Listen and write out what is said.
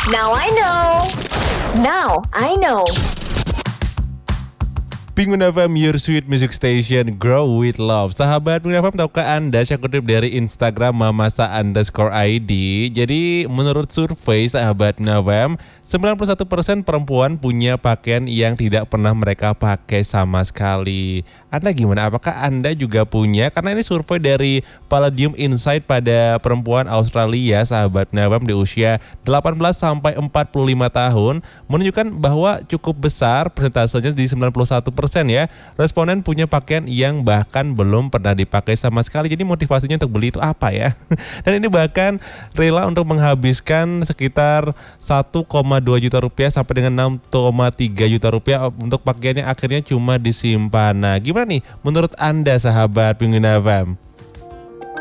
Now I know. Now I know. Penguin FM, your sweet music station, grow with love. Sahabat Penguin FM, tahukah Anda, saya kutip dari Instagram mamasa_id. Jadi menurut survei sahabat Penguin FM, 91% perempuan punya pakaian yang tidak pernah mereka pakai sama sekali. Anda gimana? Apakah Anda juga punya? Karena ini survei dari Palladium Insight pada perempuan Australia, sahabat Penguin FM, di usia 18 sampai 45 tahun, menunjukkan bahwa cukup besar persentasenya di 91% ya. Responden punya pakaian yang bahkan belum pernah dipakai sama sekali. Jadi motivasinya untuk beli itu apa ya? Dan ini bahkan rela untuk menghabiskan sekitar 1,2 juta rupiah sampai dengan 6,3 juta rupiah untuk pakaian yang akhirnya cuma disimpan. Nah, gimana nih menurut Anda sahabat Penguin FM?